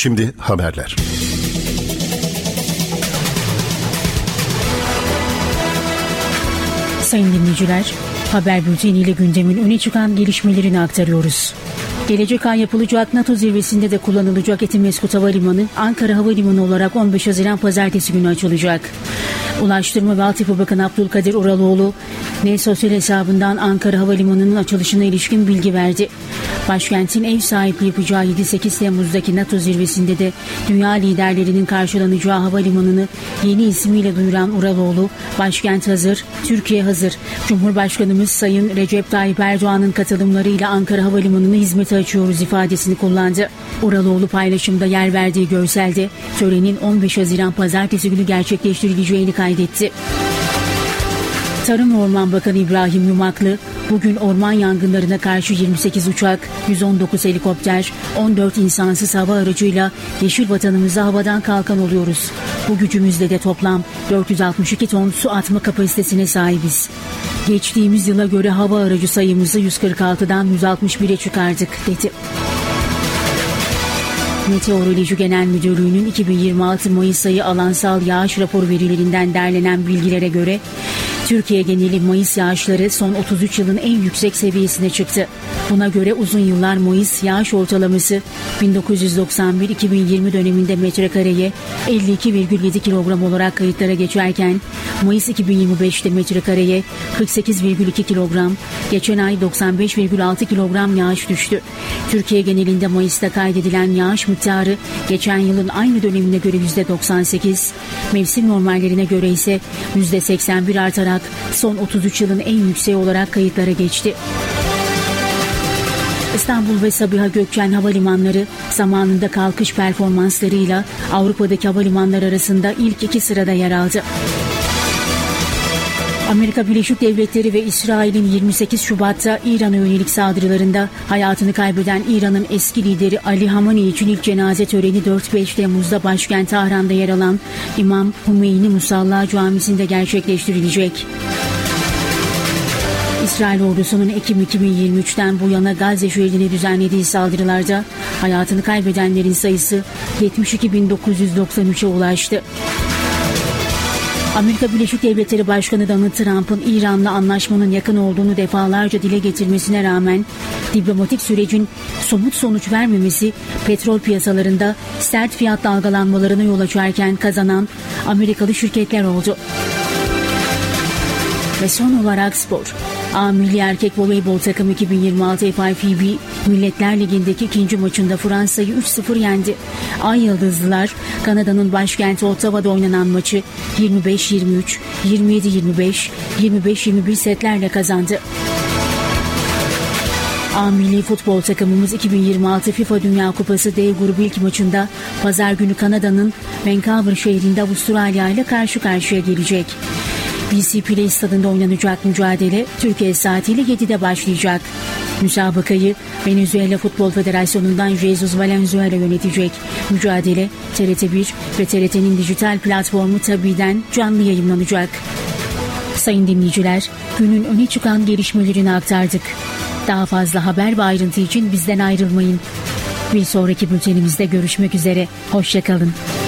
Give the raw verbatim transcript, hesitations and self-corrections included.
Şimdi haberler. Sayın dinleyiciler, haber bülteniyle gündemin öne çıkan gelişmelerini aktarıyoruz. Gelecek ay yapılacak NATO zirvesinde de kullanılacak Etimesgut Havalimanı, Ankara Havalimanı olarak on beş Haziran Pazartesi günü açılacak. Ulaştırma ve Altyapı Bakanı Abdülkadir Uraloğlu, N sosyal hesabından Ankara Havalimanı'nın açılışına ilişkin bilgi verdi. Başkentin ev sahipliği yapacağı yedi sekiz Temmuz'daki NATO zirvesinde de dünya liderlerinin karşılanacağı havalimanını yeni ismiyle duyuran Uraloğlu, başkent hazır, Türkiye hazır. Cumhurbaşkanımız Sayın Recep Tayyip Erdoğan'ın katılımlarıyla Ankara Havalimanı'nı hizmete açıyoruz ifadesini kullandı. Uraloğlu paylaşımda yer verdiği görselde törenin on beş Haziran Pazartesi günü gerçekleştirileceğini kaydetti. Tarım ve Orman Bakanı İbrahim Yumaklı, bugün orman yangınlarına karşı yirmi sekiz uçak, yüz on dokuz helikopter, on dört insansız hava aracıyla yeşil vatanımıza havadan kalkan oluyoruz. Bu gücümüzle de toplam dört yüz altmış iki ton su atma kapasitesine sahibiz. Geçtiğimiz yıla göre hava aracı sayımızı yüz kırk altıdan yüz altmış bire çıkardık, dedi. Meteoroloji Genel Müdürlüğü'nün iki bin yirmi altı Mayıs ayı alansal yağış raporu verilerinden derlenen bilgilere göre Türkiye geneli Mayıs yağışları son otuz üç yılın en yüksek seviyesine çıktı. Buna göre uzun yıllar Mayıs yağış ortalaması bin dokuz yüz doksan bir iki bin yirmi döneminde metrekareye elli iki virgül yedi kilogram olarak kayıtlara geçerken Mayıs iki bin yirmi beşte metrekareye kırk sekiz virgül iki kilogram, geçen ay doksan beş virgül altı kilogram yağış düştü. Türkiye genelinde Mayıs'ta kaydedilen yağış miktarı geçen yılın aynı dönemine göre yüzde doksan sekiz, mevsim normallerine göre ise yüzde seksen bir artarak son otuz üç yılın en yükseği olarak kayıtlara geçti. İstanbul ve Sabiha Gökçen havalimanları zamanında kalkış performanslarıyla Avrupa'daki havalimanlar arasında ilk iki sırada yer aldı. Amerika Birleşik Devletleri ve İsrail'in yirmi sekiz Şubat'ta İran'a yönelik saldırılarında hayatını kaybeden İran'ın eski lideri Ali Hamaney için ilk cenaze töreni dört beş Temmuz'da başkent Tahran'da yer alan İmam Hümeyni Musalla Camisi'nde gerçekleştirilecek. İsrail ordusunun Ekim iki bin yirmi üçten bu yana Gazze şeridine düzenlediği saldırılarda hayatını kaybedenlerin sayısı yetmiş iki bin dokuz yüz doksan üçe ulaştı. Amerika Birleşik Devletleri Başkanı Donald Trump'ın İran'la anlaşmanın yakın olduğunu defalarca dile getirmesine rağmen diplomatik sürecin somut sonuç vermemesi petrol piyasalarında sert fiyat dalgalanmalarına yol açarken kazanan Amerikalı şirketler oldu. Ve son olarak spor. A Milli Erkek Voleybol takımı iki bin yirmi altı F I F B Milletler Ligi'ndeki ikinci maçında Fransa'yı üç sıfır yendi. Ay Yıldızlılar Kanada'nın başkenti Ottawa'da oynanan maçı yirmi beş yirmi üç, yirmi yedi yirmi beş, yirmi beş yirmi bir setlerle kazandı. A Milli Futbol takımımız iki bin yirmi altı FIFA Dünya Kupası D grubu ilk maçında pazar günü Kanada'nın Vancouver şehrinde Avustralya ile karşı karşıya gelecek. B C Play stadında oynanacak mücadele Türkiye saatiyle yedide başlayacak. Müsabakayı Venezuela Futbol Federasyonu'ndan Jesus Valenzuela yönetecek. Mücadele T R T bir ve T R T'nin dijital platformu Tabi'den canlı yayınlanacak. Sayın dinleyiciler, günün öne çıkan gelişmelerini aktardık. Daha fazla haber ve ayrıntı için bizden ayrılmayın. Bir sonraki bültenimizde görüşmek üzere. Hoşça kalın.